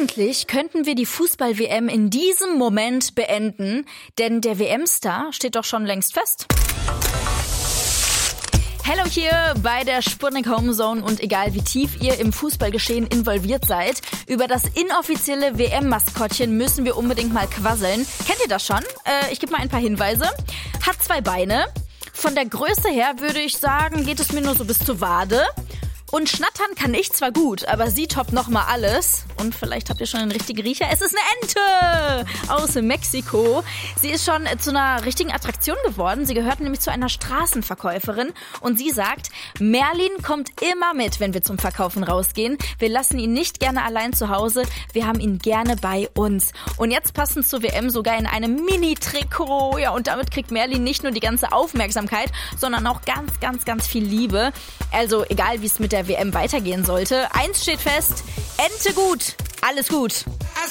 Eigentlich könnten wir die Fußball-WM in diesem Moment beenden, denn der WM-Star steht doch schon längst fest. Hello hier bei der Sputnik Homezone und egal wie tief ihr im Fußballgeschehen involviert seid, über das inoffizielle WM-Maskottchen müssen wir unbedingt mal quasseln. Kennt ihr das schon? Ich gebe mal ein paar Hinweise. Hat 2 Beine. Von der Größe her würde ich sagen, geht es mir nur so bis zur Wade. Und schnattern kann ich zwar gut, aber sie toppt nochmal alles. Und vielleicht habt ihr schon einen richtigen Riecher. Es ist eine Ente aus Mexiko. Sie ist schon zu einer richtigen Attraktion geworden. Sie gehört nämlich zu einer Straßenverkäuferin. Und sie sagt, Merlin kommt immer mit, wenn wir zum Verkaufen rausgehen. Wir lassen ihn nicht gerne allein zu Hause. Wir haben ihn gerne bei uns. Und jetzt passend zur WM sogar in einem Mini-Trikot. Ja, und damit kriegt Merlin nicht nur die ganze Aufmerksamkeit, sondern auch ganz, ganz, ganz viel Liebe. Also egal, wie es mit der WM weitergehen sollte. Eins steht fest, Ente gut, alles gut.